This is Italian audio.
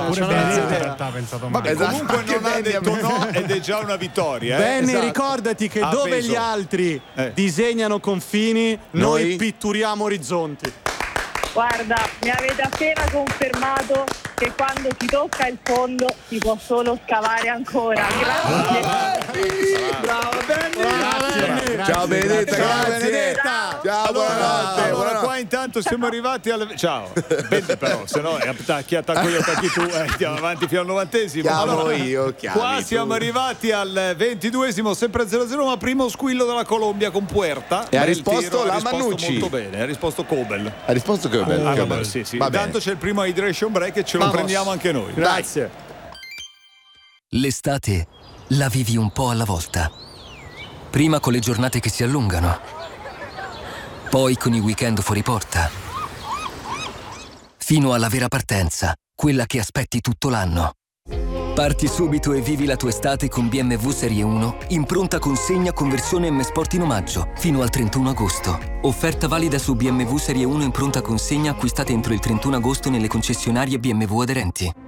pure Benny in realtà ha pensato male. Vabbè, comunque non ha detto no ed è già una vittoria. Benny, Esatto. ricordati che Ha dove peso. gli altri disegnano confini, noi pitturiamo orizzonti. Guarda, mi avete appena confermato che quando si tocca il fondo si può solo scavare ancora. Grazie. Brava Benny. Ciao Benedetta, grazie. Ciao, buonanotte. Allora qua intanto siamo arrivati al ciao. Bene, però, se no chi attacco io, attacchi tu, andiamo avanti fino al 90°. Chiamo io, chiami qua tu. siamo arrivati al 22°, sempre 0-0, ma primo squillo della Colombia con Puerta. E ha Bel risposto tiro, la ha risposto Mannucci. molto bene, ha risposto Kobel. Ha risposto che bello. Sì, sì. Va bene. Intanto c'è il primo hydration break e ce lo prendiamo anche noi. Grazie. L'estate la vivi un po' alla volta. Prima con le giornate che si allungano, poi con i weekend fuori porta, fino alla vera partenza, quella che aspetti tutto l'anno. Parti subito e vivi la tua estate con BMW Serie 1 in pronta consegna con versione M Sport in omaggio fino al 31 agosto. Offerta valida su BMW Serie 1 in pronta consegna acquistate entro il 31 agosto nelle concessionarie BMW aderenti.